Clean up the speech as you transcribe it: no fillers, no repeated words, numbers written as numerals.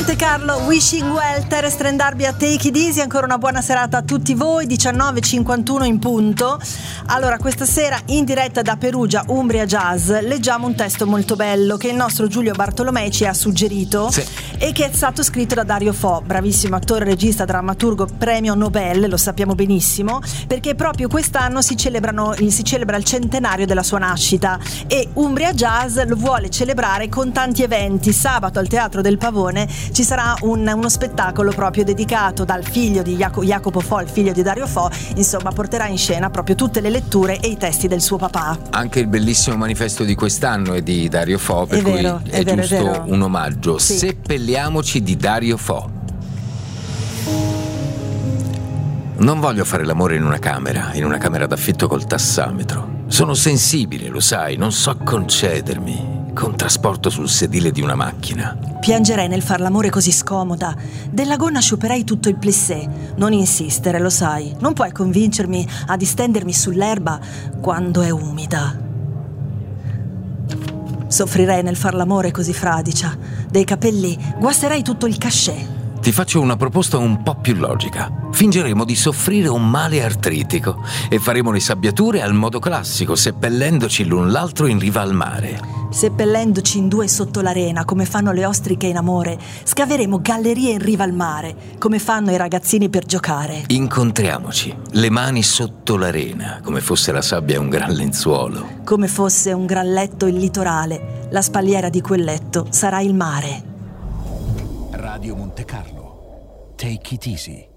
Monte Carlo, Wishing Well, Terrestre and Darby a Take It Easy. Ancora una buona serata a tutti voi, 19:51 in punto. Allora, questa sera in diretta da Perugia, Umbria Jazz, leggiamo un testo molto bello che il nostro Giulio Bartolomei ci ha suggerito, sì, e che è stato scritto da Dario Fo, bravissimo attore, regista, drammaturgo, premio Nobel, lo sappiamo benissimo, perché proprio quest'anno si celebra il centenario della sua nascita e Umbria Jazz lo vuole celebrare con tanti eventi. Sabato al Teatro del Pavone ci sarà uno spettacolo proprio dedicato dal figlio di Jacopo Fo, il figlio di Dario Fo, insomma porterà in scena proprio tutte le letture e i testi del suo papà. Anche il bellissimo manifesto di quest'anno è di Dario Fo, per cui è giusto un omaggio. Sì. Seppelliamoci di Dario Fo. Non voglio fare l'amore in una camera d'affitto col tassametro. Sono sensibile, lo sai, non so concedermi con trasporto sul sedile di una macchina. Piangerei nel far l'amore così scomoda. Della gonna sciuperei tutto il plissé. Non insistere, lo sai. Non puoi convincermi a distendermi sull'erba quando è umida. Soffrirei nel far l'amore così fradicia. Dei capelli guasterei tutto il cachet. Ti faccio una proposta un po' più logica. Fingeremo di soffrire un male artritico e faremo le sabbiature al modo classico, seppellendoci l'un l'altro in riva al mare. Seppellendoci in due sotto l'arena, come fanno le ostriche in amore, scaveremo gallerie in riva al mare, come fanno i ragazzini per giocare. Incontriamoci, le mani sotto l'arena, come fosse la sabbia un gran lenzuolo. Come fosse un gran letto il litorale, la spalliera di quel letto sarà il mare. Radio Monte Carlo, Take It Easy.